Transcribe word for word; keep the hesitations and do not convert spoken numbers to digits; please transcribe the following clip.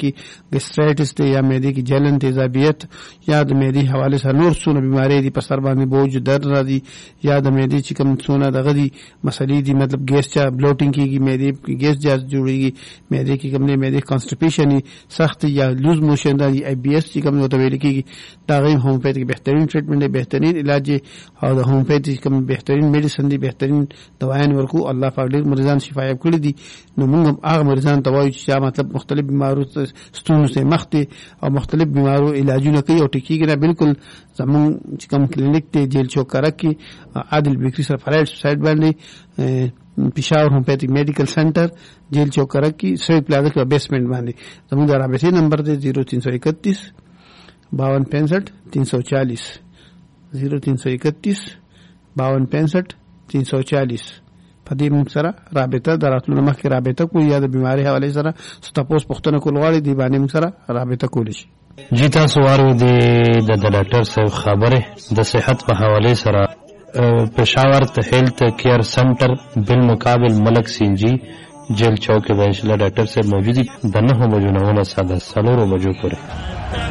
کې ګیسټرایټس دی یا معدې کې جلن تیزابیت یا د معدې حواله سره نور څونه بیماری دي په سر باندې بوج درد راځي یا د معدې چې کوم څونه دغه دي مسلې دي مطلب ګیس چا بلوټینګ کیږي معدې کې ګیس جاز جوړیږي معدې کې کوم نه معدې کانسټیپیشن سخت یا لوز موشن دی ای بی ایس چې کوم وته ویل کیږي دا غي هومیوپیتیک بهترین ټریټمنټ دی بهترین علاج او د هومیوپیتیک کوم بهترین میډیسن دی بهترین دوايان ورکو الله پاک ډېر مریضان شفا یاب کړی دي نو موږ هغه مریضان ته وایو چې مطلب مختلف بیمارو ستونو سره مخ دي او مختلف بیمارو علاجونه کوي او ټیکيږي نه بالکل زمون چې کوم کلینیک ته جیل چوکره کې عادل بیکری سره فرایډ سایډ باندې پېښور هومیوپیتیک میډیکل سنټر جیل چوکره کې سوی پلازا کې بیسمنټ باندې زموږ د رابطې نمبر دی زیرو تین سو اکتیس باون پینسٹھ تین سو چالیس زیرو تین سو اکتیس باون پینسٹھ تین سو چالیس په دې موږ سره رابطه دراتلو مخکې رابطه کوو یا د بیماری حواله سره ستاسو پوښتنه کول غواړي دی باندې موږ سره رابطه کولی شي. جی تاسو وارو دی د ډاکټر صاحب خبره د صحت په حواله سره پېښور ته هیلث کیر سنټر بالمقابل ملک سینجی جیل چوک کې انشاءالله ډاکټر صاحب موجود دي د نه بجو نه ساده سلورو بجو پورې.